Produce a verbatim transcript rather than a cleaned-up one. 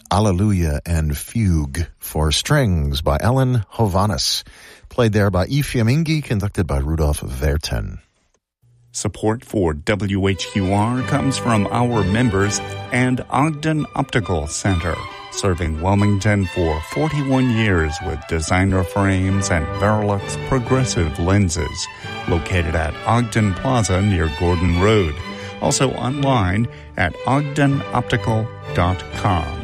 Alleluia and Fugue for Strings by Ellen Hovanes. Played there by E. Fiammingi, conducted by Rudolf Verten. Support for W H Q R comes from our members and Ogden Optical Center, serving Wilmington for forty-one years with designer frames and Verilux progressive lenses, located at Ogden Plaza near Gordon Road. Also online at ogden optical dot com.